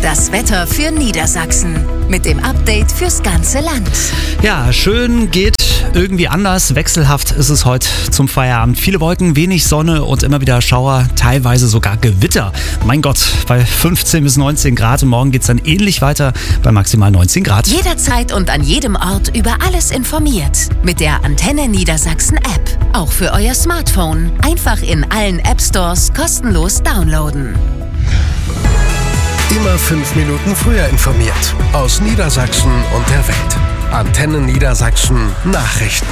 Das Wetter für Niedersachsen mit dem Update fürs ganze Land. Ja, schön geht irgendwie anders. Wechselhaft ist es heute zum Feierabend. Viele Wolken, wenig Sonne und immer wieder Schauer, teilweise sogar Gewitter. Mein Gott, bei 15 bis 19 Grad und morgen geht es dann ähnlich weiter bei maximal 19 Grad. Jederzeit und an jedem Ort über alles informiert. Mit der Antenne Niedersachsen App. Auch für euer Smartphone. Einfach in allen App Stores kostenlos downloaden. Immer 5 Minuten früher informiert. Aus Niedersachsen und der Welt. Antenne Niedersachsen Nachrichten.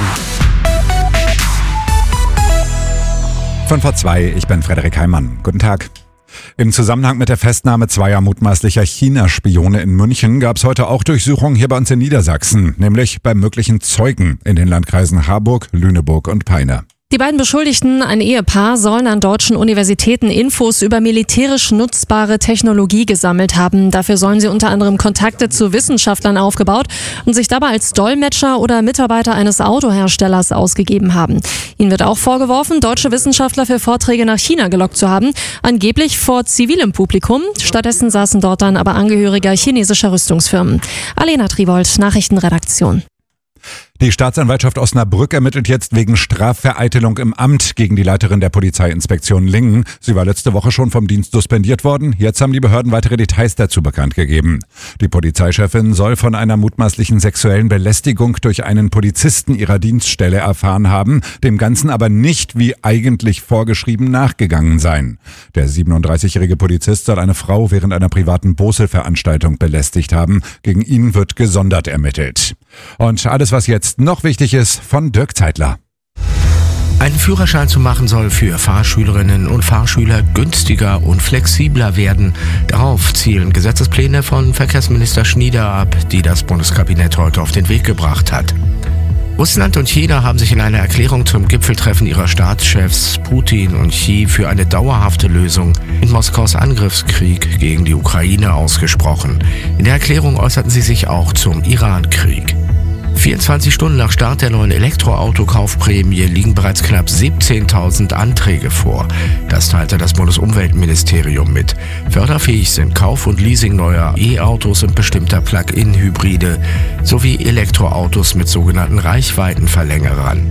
5:02, ich bin Frederik Heimann. Guten Tag. Im Zusammenhang mit der Festnahme zweier mutmaßlicher China-Spione in München gab es heute auch Durchsuchungen hier bei uns in Niedersachsen, nämlich bei möglichen Zeugen in den Landkreisen Harburg, Lüneburg und Peine. Die beiden Beschuldigten, ein Ehepaar, sollen an deutschen Universitäten Infos über militärisch nutzbare Technologie gesammelt haben. Dafür sollen sie unter anderem Kontakte zu Wissenschaftlern aufgebaut und sich dabei als Dolmetscher oder Mitarbeiter eines Autoherstellers ausgegeben haben. Ihnen wird auch vorgeworfen, deutsche Wissenschaftler für Vorträge nach China gelockt zu haben, angeblich vor zivilem Publikum. Stattdessen saßen dort dann aber Angehörige chinesischer Rüstungsfirmen. Alena Triwold, Nachrichtenredaktion. Die Staatsanwaltschaft Osnabrück ermittelt jetzt wegen Strafvereitelung im Amt gegen die Leiterin der Polizeiinspektion Lingen. Sie war letzte Woche schon vom Dienst suspendiert worden. Jetzt haben die Behörden weitere Details dazu bekannt gegeben. Die Polizeichefin soll von einer mutmaßlichen sexuellen Belästigung durch einen Polizisten ihrer Dienststelle erfahren haben, dem Ganzen aber nicht wie eigentlich vorgeschrieben nachgegangen sein. Der 37-jährige Polizist soll eine Frau während einer privaten Boselveranstaltung belästigt haben. Gegen ihn wird gesondert ermittelt. Und alles, was jetzt noch wichtig ist, von Dirk Zeitler. Einen Führerschein zu machen soll für Fahrschülerinnen und Fahrschüler günstiger und flexibler werden. Darauf zielen Gesetzespläne von Verkehrsminister Schnieder ab, die das Bundeskabinett heute auf den Weg gebracht hat. Russland und China haben sich in einer Erklärung zum Gipfeltreffen ihrer Staatschefs Putin und Xi für eine dauerhafte Lösung in Moskaus Angriffskrieg gegen die Ukraine ausgesprochen. In der Erklärung äußerten sie sich auch zum Iran-Krieg. 24 Stunden nach Start der neuen Elektroautokaufprämie liegen bereits knapp 17.000 Anträge vor. Das teilte das Bundesumweltministerium mit. Förderfähig sind Kauf und Leasing neuer E-Autos und bestimmter Plug-in-Hybride sowie Elektroautos mit sogenannten Reichweitenverlängerern.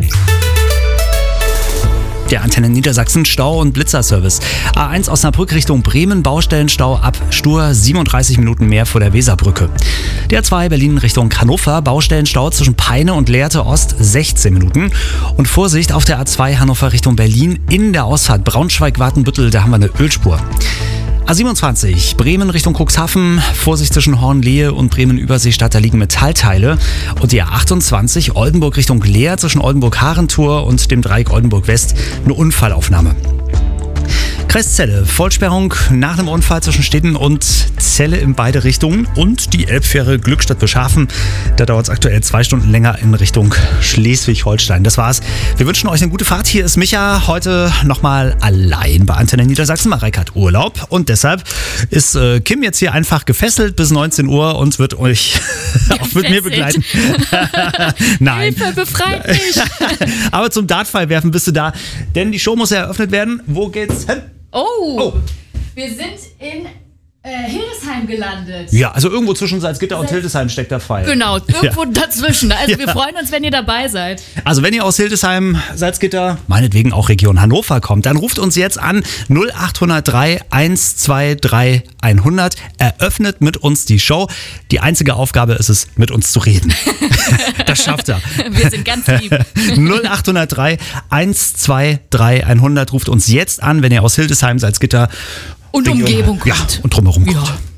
Der Antenne Niedersachsen Stau- und Blitzerservice. A1 Osnabrück Richtung Bremen, Baustellenstau ab Stur, 37 Minuten mehr vor der Weserbrücke. Der A2 Berlin Richtung Hannover, Baustellenstau zwischen Peine und Lehrte Ost, 16 Minuten. Und Vorsicht auf der A2 Hannover Richtung Berlin in der Ausfahrt Braunschweig-Wartenbüttel, da haben wir eine Ölspur. A27 Bremen Richtung Cuxhaven, Vorsicht zwischen Hornlehe und Bremen-Überseestadt, da liegen Metallteile. Und die A28 Oldenburg Richtung Leer zwischen Oldenburg-Harentor und dem Dreieck Oldenburg-West, eine Unfallaufnahme. Kreis Celle, Vollsperrung nach einem Unfall zwischen Städten und Celle in beide Richtungen und die Elbfähre Glückstadt-Beschafen. Da dauert es aktuell 2 Stunden länger in Richtung Schleswig-Holstein. Das war's. Wir wünschen euch eine gute Fahrt. Hier ist Micha heute nochmal allein bei Antenne Niedersachsen. Mareike hat Urlaub und deshalb ist Kim jetzt hier einfach gefesselt bis 19 Uhr und wird euch auch mit mir begleiten. Nein. Hilfe, befreit mich! Aber zum Dartpfeil-Werfen bist du da, denn die Show muss eröffnet werden. Wo geht's hin? Oh, wir sind in Hildesheim gelandet. Ja, also irgendwo zwischen Salzgitter und Hildesheim steckt der Pfeil. Genau, irgendwo dazwischen. Also wir freuen uns, wenn ihr dabei seid. Also wenn ihr aus Hildesheim, Salzgitter, meinetwegen auch Region Hannover kommt, dann ruft uns jetzt an 0803 123 100. Eröffnet mit uns die Show. Die einzige Aufgabe ist es, mit uns zu reden. Das schafft er. Wir sind ganz lieb. 0803 123 100. Ruft uns jetzt an, wenn ihr aus Hildesheim, Salzgitter und Umgebung kommt. Ja, und drumherum kommt. Ja.